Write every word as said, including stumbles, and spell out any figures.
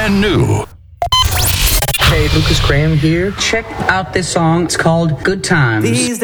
brand new. Hey, Lucas Graham here. Check out this song. It's called Good Times. These